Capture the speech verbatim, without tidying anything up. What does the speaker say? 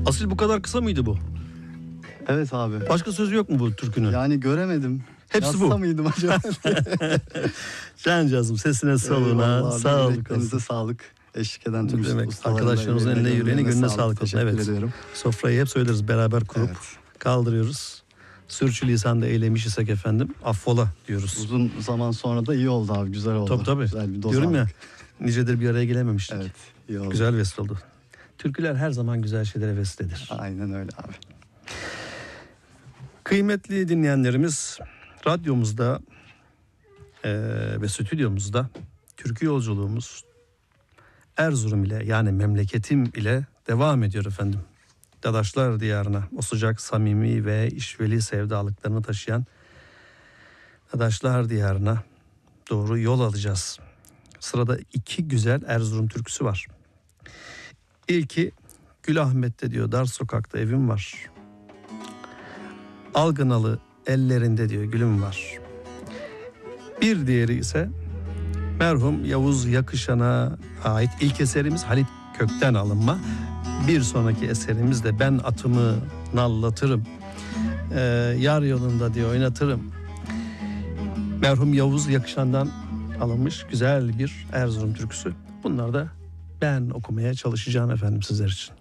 Asil bu kadar kısa mıydı bu? Evet abi. Başka sözü yok mu bu türkünün? Yani göremedim. Hepsi Yazsa bu. mıydım acaba? Cancağızım sesine sağlığına sağlık Yüreklerinize olsun. sağlık. Eşlik eden tüm Demek ustalarına, arkadaşlarımızın eline yüreğine gönlüne sağlık olsun. Teşekkür Evet. ediyorum. Sofrayı hep söyleriz beraber kurup Evet. kaldırıyoruz. Sürçülisan da eylemiş isek efendim affola diyoruz. Uzun zaman sonra da iyi oldu abi. Güzel oldu. Tabii tabii. Güzel bir doz Diyorum ya aldık. nicedir bir araya gelememiştik. Evet. iyi oldu. Güzel vesile oldu. Türküler her zaman güzel şeylere vesiledir. Aynen öyle abi. Kıymetli dinleyenlerimiz, radyomuzda eee, ve stüdyomuzda türkü yolculuğumuz Erzurum ile, yani memleketim ile devam ediyor efendim. Dadaşlar diyarına, o sıcak, samimi ve işveli sevdalıklarını taşıyan Dadaşlar diyarına doğru yol alacağız. Sırada iki güzel Erzurum türküsü var. İlki Gülahmet'te diyor, dar sokakta evim var. Algınalı ellerinde diyor gülüm var. Bir diğeri ise merhum Yavuz Yakışan'a ait ilk eserimiz Halit Kök'ten alınma. Bir sonraki eserimiz de ben atımı nallatırım. Ee, yar yolunda diye oynatırım. Merhum Yavuz Yakışan'dan alınmış güzel bir Erzurum türküsü. Bunlar da ben okumaya çalışacağım efendim sizler için.